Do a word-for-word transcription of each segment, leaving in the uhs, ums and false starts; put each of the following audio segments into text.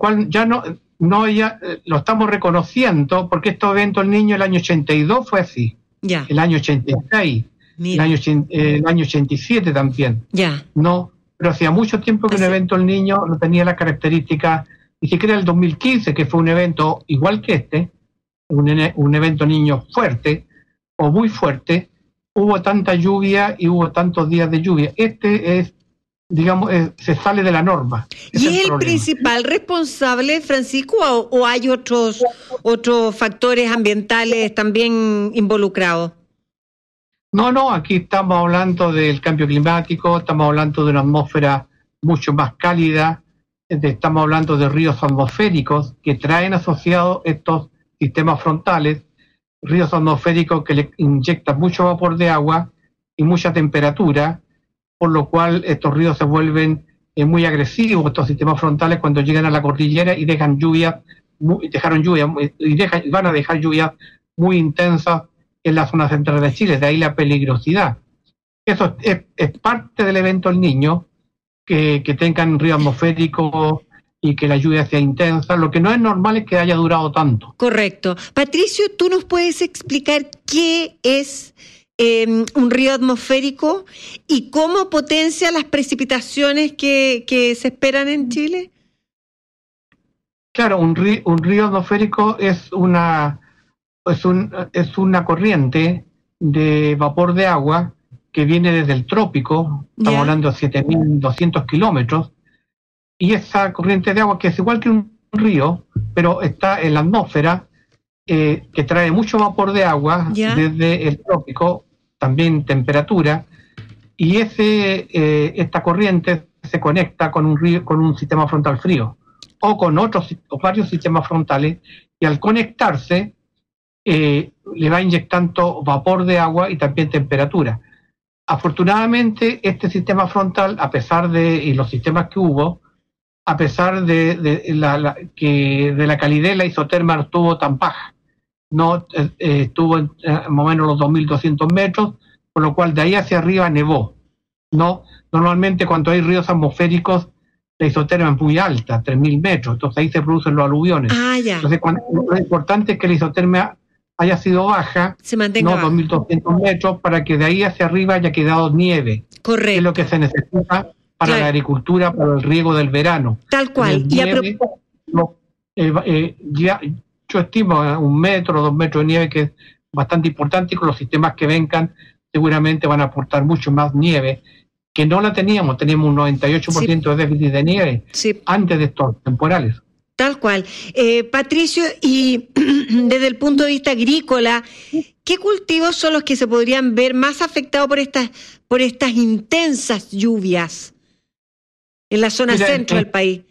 cual ya no, no ya, eh, lo estamos reconociendo, porque estos eventos del niño el año ochenta y dos fue así, ya. el año ochenta y seis, el año, eh, el año ochenta y siete también, ya. no, pero hacía mucho tiempo que así. Un evento del niño no tenía las características, ni siquiera el dos mil quince, que fue un evento igual que este, un, un evento niño fuerte, o muy fuerte, hubo tanta lluvia y hubo tantos días de lluvia. Este es, digamos, es, se sale de la norma. ¿Y es el, el principal responsable, Francisco, o, o hay otros otros factores ambientales también involucrados? No, no, aquí estamos hablando del cambio climático, estamos hablando de una atmósfera mucho más cálida, estamos hablando de ríos atmosféricos que traen asociados estos sistemas frontales, ríos atmosféricos que le inyectan mucho vapor de agua y mucha temperatura, por lo cual estos ríos se vuelven eh, muy agresivos, estos sistemas frontales, cuando llegan a la cordillera y dejan lluvias, dejaron lluvias y dejan, van a dejar lluvias muy intensas en la zona central de Chile, de ahí la peligrosidad. Eso es, es parte del evento del niño, que, que tengan río atmosférico y que la lluvia sea intensa. Lo que no es normal es que haya durado tanto. Correcto. Patricio, ¿tú nos puedes explicar qué es eh, un río atmosférico y cómo potencia las precipitaciones que, que se esperan en Chile? Claro, un río, un río atmosférico es una, es, un, es una corriente de vapor de agua que viene desde el trópico, estamos yeah. hablando de siete mil doscientos kilómetros, y esa corriente de agua, que es igual que un río, pero está en la atmósfera, eh, que trae mucho vapor de agua yeah. desde el trópico, también temperatura, y ese eh, esta corriente se conecta con un río, con un sistema frontal frío, o con otros o varios sistemas frontales, y al conectarse eh, le va inyectando vapor de agua y también temperatura. Afortunadamente, este sistema frontal, a pesar de y los sistemas que hubo, a pesar de, de, la, la, que de la calidez, la isoterma no estuvo tan baja. No eh, estuvo en eh, más o menos los dos mil doscientos metros, por lo cual de ahí hacia arriba nevó. No, normalmente cuando hay ríos atmosféricos, la isoterma es muy alta, tres mil metros, entonces ahí se producen los aluviones. Ah, ya. Entonces, cuando, lo importante es que la isoterma haya sido baja, se mantenga no baja. dos mil doscientos metros, para que de ahí hacia arriba haya quedado nieve. Correcto. Que es lo que se necesita para claro. la agricultura, para el riego del verano. Tal cual. Y nieve, pro... no, eh, eh, ya, yo estimo un metro, dos metros de nieve, que es bastante importante, y con los sistemas que vengan seguramente van a aportar mucho más nieve, que no la teníamos, teníamos un noventa y ocho por ciento sí. de déficit de nieve sí. antes de estos temporales. Tal cual. Eh, Patricio, y desde el punto de vista agrícola, ¿qué cultivos son los que se podrían ver más afectados por estas, por estas intensas lluvias en la zona Mira, centro eh, del país?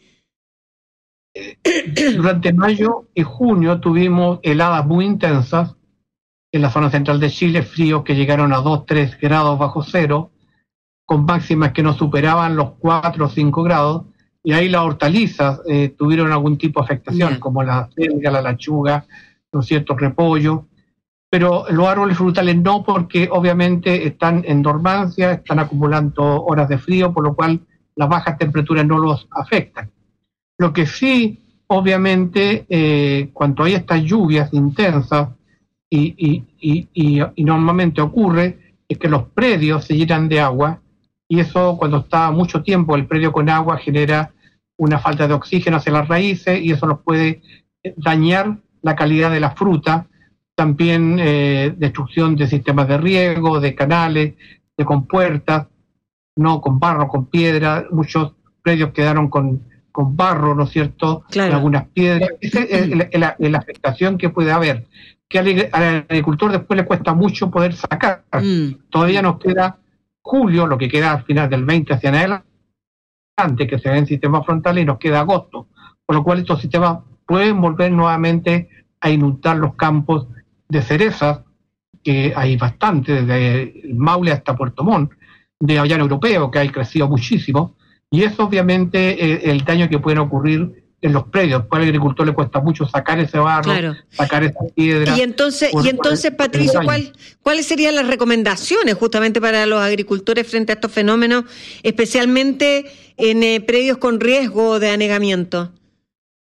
Durante mayo y junio tuvimos heladas muy intensas en la zona central de Chile, fríos que llegaron a dos, tres grados bajo cero, con máximas que no superaban los cuatro o cinco grados, y ahí las hortalizas eh, tuvieron algún tipo de afectación, yeah. como la selga, la lechuga, ¿no es cierto?, repollo, pero los árboles frutales no, porque obviamente están en dormancia, están acumulando horas de frío, por lo cual las bajas temperaturas no los afectan. Lo que sí, obviamente, eh, cuando hay estas lluvias intensas, y, y, y, y, y normalmente ocurre, es que los predios se llenan de agua, y eso, cuando está mucho tiempo el predio con agua, genera una falta de oxígeno hacia las raíces, y eso nos puede dañar la calidad de la fruta, también eh, destrucción de sistemas de riego, de canales, de compuertas, no con barro, con piedra. Muchos predios quedaron con, con barro, ¿no es cierto?, claro. con algunas piedras. Esa es la, la, la afectación que puede haber, que al, al agricultor después le cuesta mucho poder sacar. Mm. Todavía nos queda julio, lo que queda al final del veinte hacia adelante, que se ven sistemas frontales, y nos queda agosto, por lo cual estos sistemas pueden volver nuevamente a inundar los campos de cerezas, que hay bastante, desde Maule hasta Puerto Montt, de avellano europeo, que ha crecido muchísimo, y eso obviamente es el daño que puede ocurrir en los predios. Pues al agricultor le cuesta mucho sacar ese barro, claro. sacar esas piedras. Y entonces, y entonces Patricio, ¿cuál, ¿cuáles serían las recomendaciones justamente para los agricultores frente a estos fenómenos, especialmente en eh, predios con riesgo de anegamiento?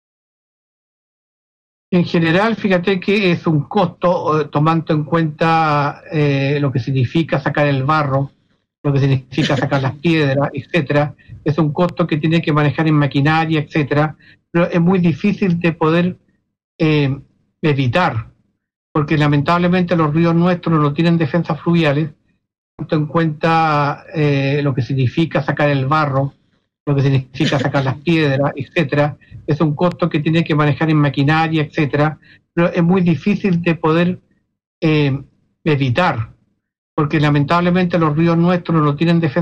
En general, fíjate que es un costo, eh, tomando en cuenta eh, lo que significa sacar el barro, lo que significa sacar las piedras, etcétera. Es un costo que tiene que manejar en maquinaria, etcétera. Pero es muy difícil de poder eh, evitar, porque lamentablemente los ríos nuestros no tienen defensas fluviales, tomando en cuenta eh, lo que significa sacar el barro, lo que significa sacar las piedras, etcétera. Es un costo que tiene que manejar en maquinaria, etcétera. Pero es muy difícil de poder eh, evitar, porque lamentablemente los ríos nuestros no tienen defensa